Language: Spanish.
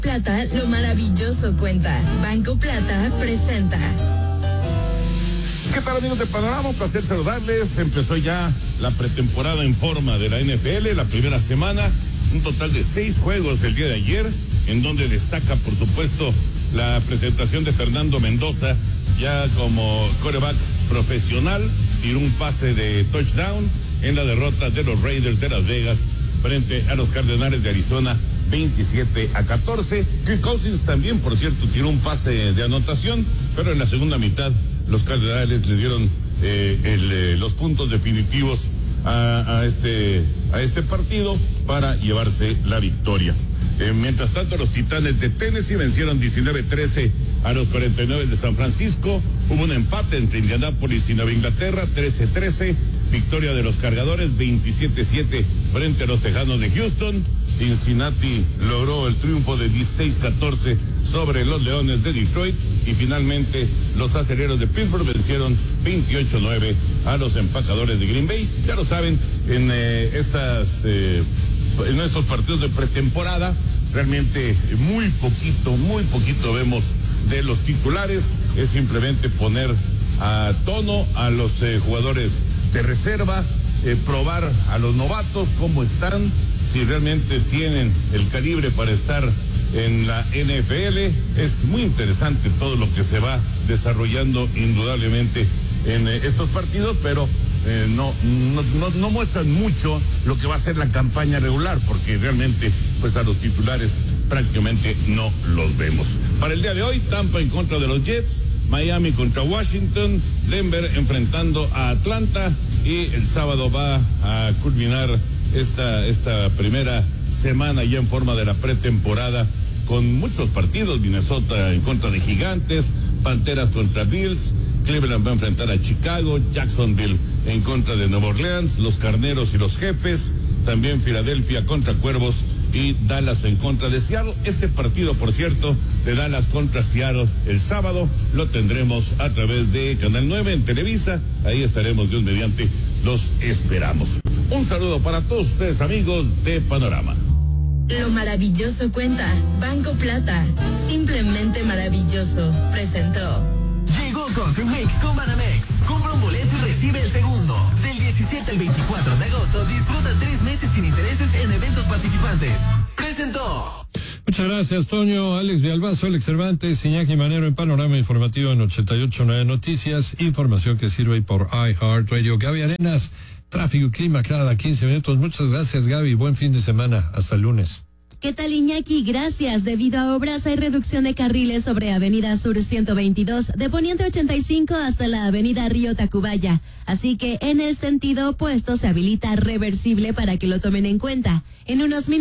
Plata, lo maravilloso cuenta. Banco Plata presenta. ¿Qué tal, amigos de Panorama? Un placer saludarles. Empezó ya la pretemporada en forma de la NFL, la primera semana, un total de 6 juegos el día de ayer, en donde destaca, por supuesto, la presentación de Fernando Mendoza, ya como quarterback profesional, tiró un pase de touchdown en la derrota de los Raiders de Las Vegas frente a los Cardenales de Arizona, 27-14. Kirk Cousins también, por cierto, tiró un pase de anotación, pero en la segunda mitad los Cardenales le dieron los puntos definitivos a este partido para llevarse la victoria. Mientras tanto, los Titanes de Tennessee vencieron 19-13 a los 49 de San Francisco. Hubo un empate entre Indianápolis y Nueva Inglaterra, 13-13. Victoria de los Cargadores, 27-7 frente a los Tejanos de Houston. Cincinnati logró el triunfo de 16-14 sobre los Leones de Detroit. Y finalmente, los Acereros de Pittsburgh vencieron 28-9 a los Empacadores de Green Bay. Ya lo saben, en estos partidos de pretemporada, realmente muy poquito vemos de los titulares. Es simplemente poner a tono a los jugadores de reserva, probar a los novatos cómo están, si realmente tienen el calibre para estar en la NFL. Es muy interesante todo lo que se va desarrollando indudablemente en estos partidos, pero no muestran mucho lo que va a ser la campaña regular, porque realmente pues a los titulares prácticamente no los vemos. Para el día de hoy, Tampa en contra de los Jets, Miami contra Washington, Denver enfrentando a Atlanta, y el sábado va a culminar esta primera semana ya en forma de la pretemporada con muchos partidos. Minnesota en contra de Gigantes, Panteras contra Bills, Cleveland va a enfrentar a Chicago, Jacksonville en contra de Nueva Orleans, los Carneros y los Jefes, también Filadelfia contra Cuervos y Dallas en contra de Seattle. Este partido, por cierto, de Dallas contra Seattle el sábado, lo tendremos a través de Canal 9 en Televisa. Ahí estaremos, Dios mediante, los esperamos. Un saludo para todos ustedes, amigos de Panorama. Lo maravilloso cuenta. Banco Plata, simplemente maravilloso, presentó. Llegó Country Week con Banamex. Compra un boleto y recibe el segundo. Del 17 al 24 de agosto, disfruta 3 meses sin intereses en eventos participantes. Presentó. Muchas gracias, Toño, Alex Villalbazo, Alex Cervantes, Iñaki Manero en Panorama Informativo en 88.9 Noticias. Información que sirve por iHeartRadio. Gaby Arenas, tráfico y clima cada 15 minutos. Muchas gracias, Gaby. Buen fin de semana. Hasta el lunes. ¿Qué tal, Iñaki? Gracias. Debido a obras hay reducción de carriles sobre Avenida Sur 122, de Poniente 85 hasta la Avenida Río Tacubaya. Así que en el sentido opuesto se habilita reversible para que lo tomen en cuenta. En unos minutos